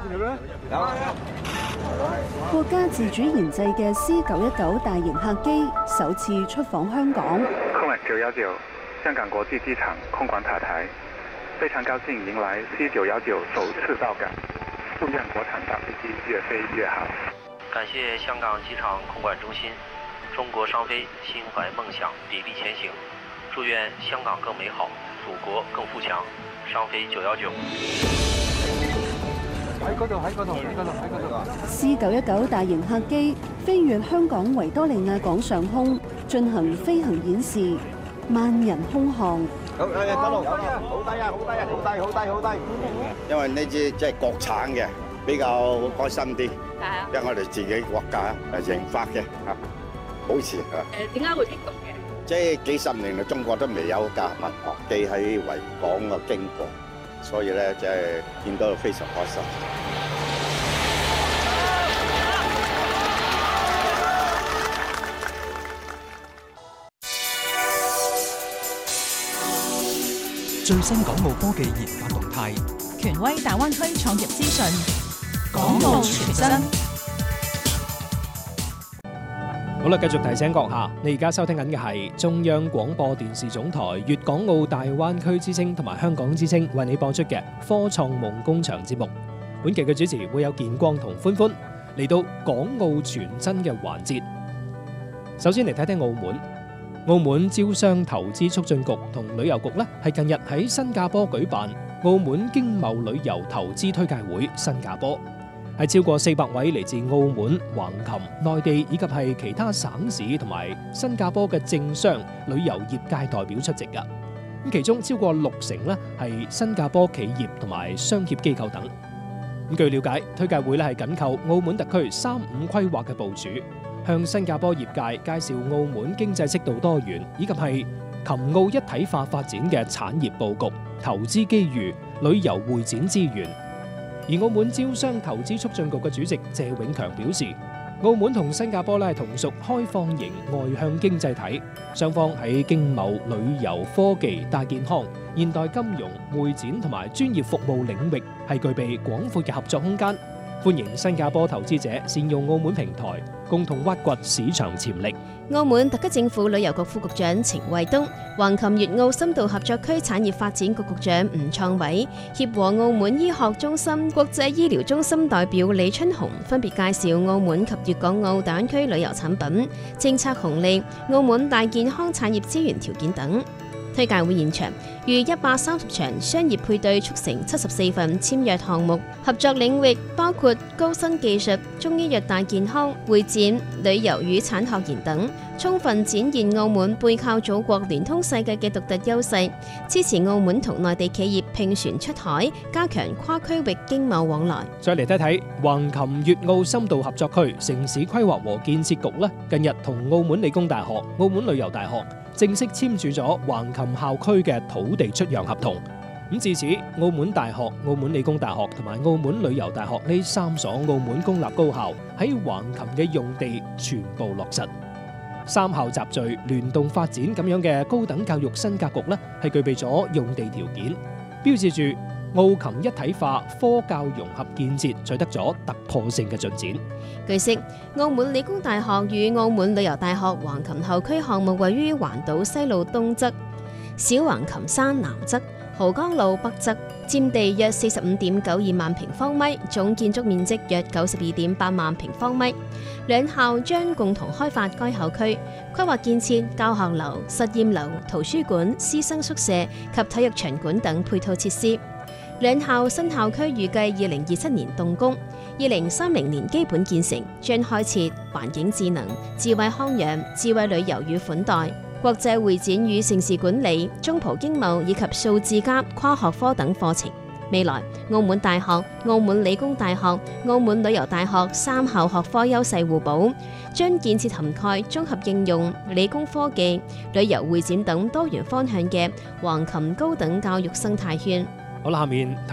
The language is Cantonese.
國家自主研製嘅 C919 大型客機首次出訪香港。 空管919香港國際機場空管塔台，非常高興迎來 C919首次到港，祝願國產大飛機越飛越好。 感謝香港機場空管中心，中國商飛心懷夢想，砥礪前行，祝願香港更美好，祖國更富強。商飛919。 喺嗰度。 C919大型客機飛越香港維多利亞港上空，進行飛行演示，萬人空巷。 好低啊！好低！因為呢支即係國產嘅，比較開心啲。因為我哋自己國家係研發嘅，好似點解會激動嘅？ 即係幾十年嚟，中國都未有架民航機喺維港嘅經過，所以咧即係見到非常開心。 最新港澳科技研發動態， 權威大灣區創業資訊，港澳全真。 好啦，繼續提醒閣下，你而家收聽緊嘅係中央廣播電視總台粵港澳大灣區之聲同埋香港之聲為你播出嘅科創夢工場節目。本期嘅主持會有健光同歡歡，嚟到港澳全真嘅環節。首先嚟睇睇澳門。澳門招商投資促進局同旅遊局呢，係近日喺新加坡舉辦澳門經貿旅遊投資推介會新加坡，係超過400位嚟自澳門、橫琴、內地以及係其他省市同埋新加坡嘅政商旅遊業界代表出席㗎。咁其中超過60%呢係新加坡企業同埋商業機構等。咁據了解，推介會呢係緊扣澳門特區3-5規劃嘅部署，向新加坡業界介紹澳門經濟適度多元以及係琴澳一體化發展嘅產業佈局、投資機遇、旅遊會展資源。而澳門招商投資促進局嘅主席謝永強表示，澳門同新加坡同屬開放型外向經濟體，雙方喺經貿、旅遊、科技、大健康、現代金融、會展同埋專業服務領域係具備廣闊嘅合作空間。歡迎新加坡投資者善用澳門平台，共同挖掘市場潛力。 澳門特區政府旅遊局副局長程衛東、橫琴粵澳深度合作區產業發展局局長吳創偉、協和澳門醫學中心國際醫療中心代表李春紅分別介紹澳門及粵港澳大灣區旅遊產品、政策紅利、澳門大健康產業資源條件等。推介會現場逾130場商業配對促成74份簽約項目，合作領域包括高新技術、中醫藥大健康、會展、旅遊與產學研等，充分展現澳門背靠祖國、聯通世界嘅獨特優勢，支持澳門同內地企業併船出海，加強跨區域經貿往來。 再嚟睇睇橫琴粵澳深度合作區城市規劃和建設局呢，近日同澳門理工大學、澳門旅遊大學正式簽署咗橫琴校區嘅土地出讓合同。咁至此，澳門大學、澳門理工大學同埋澳門旅遊大學呢3所澳門公立高校喺橫琴嘅用地全部落實。3校集聚、聯動發展咁樣嘅高等教育新格局呢，係具備咗用地條件，標誌住澳琴一體化科教融合建設取得咗突破性嘅進展。 據悉，澳門理工大學與澳門旅遊大學橫琴校區項目位於環島西路東側、小橫琴山南側、濠江路北側，佔地約45.92萬平方米，總建築面積約92.8萬平方米。兩校將共同開發該校區，規劃建設教學樓、實驗樓、圖書館、師生宿舍及體育場館等配套設施。兩校新校區預計2027年動工，2030年基本建成，將開設環境智能、智慧康養、智慧旅遊與款待、國際會展與城市管理、中葡經貿以及數字加跨學科等課程。未來，澳門大學、澳門理工大學、澳門旅遊大學3校學科優勢互補，將建設涵蓋綜合應用、理工科技、旅遊會展等多元方向嘅橫琴高等教育生態圈。 好啦，下面